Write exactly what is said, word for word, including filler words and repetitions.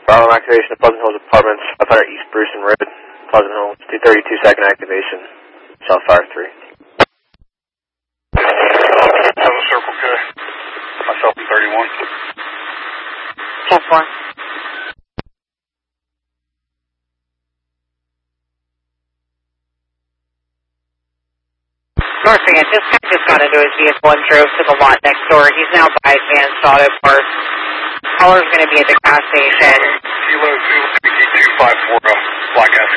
Bravo activation of Pleasant Hills Apartments, five hundred East Bruceton Road, Pleasant Hills, two thirty-two second activation, South Fire three. Seven Circle K, myself in thirty-one. ten four. North again, this guy just got into his vehicle and drove to the lot next door. He's now by Advanced Auto Parts. Caller's going to be at the gas station. Kilo two, two five four, Black Ass.